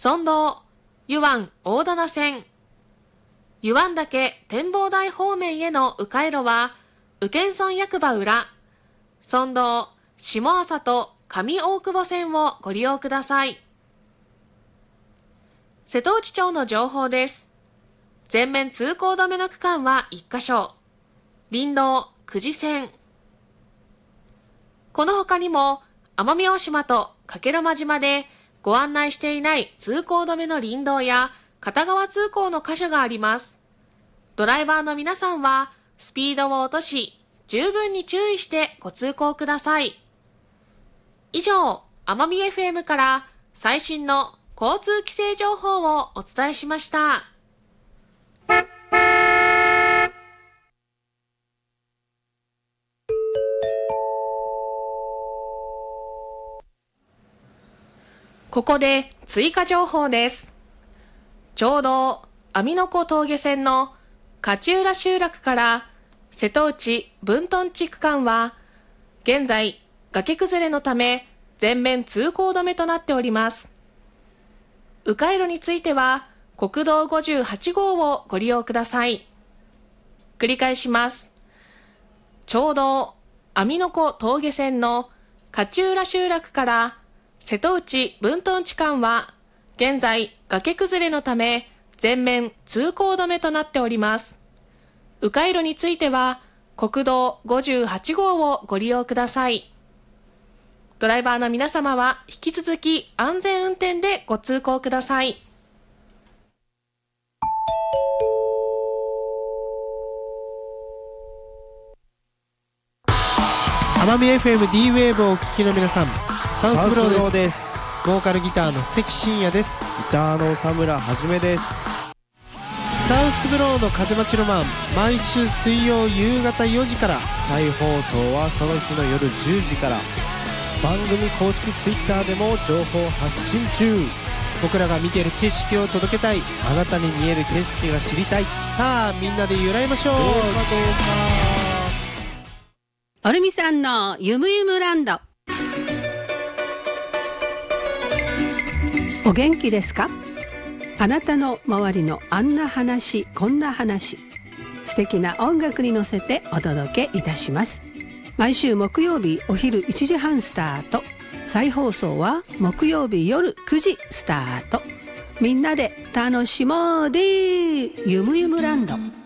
村道、湯湾大棚線、湯湾岳展望台方面への迂回路は、宇検村役場裏、村道、下浅と上大久保線をご利用ください。瀬戸内町の情報です。全面通行止めの区間は1カ所。林道、久慈線。この他にも、奄美大島と加計呂麻島でご案内していない通行止めの林道や片側通行の箇所があります。ドライバーの皆さんはスピードを落とし、十分に注意してご通行ください。以上、奄美 FM から最新の交通規制情報をお伝えしました。ここで追加情報です。ちょうど網の子峠線の勝浦集落から瀬戸内分屯地区間は現在崖崩れのため全面通行止めとなっております。迂回路については国道58号をご利用ください。繰り返します。ちょうど網の子峠線の勝浦集落から瀬戸内分屯地間は現在崖崩れのため全面通行止めとなっております。迂回路については国道58号をご利用ください。ドライバーの皆様は引き続き安全運転でご通行ください。 奄美 FM D ウェーブをお聞きの皆さん、サウスブローです。ボーカルギターの関真也です。 ギターの佐村はじめです。 サウスブローの風待ちロマン、毎週水曜夕方4時から、 再放送はその日の夜10時から、番組公式ツイッターでも情報発信中。 僕らが見ている景色を届けたい、 あなたに見える景色が知りたい。 さあみんなで揺らいましょう。どうかどうか。 おるみさんのゆむゆむランド。お元気ですか？あなたの周りのあんな話こんな話、素敵な音楽に乗せてお届けいたします。毎週木曜日お昼1時半スタート、再放送は木曜日夜9時スタート。みんなで楽しもうでゆむゆむランド。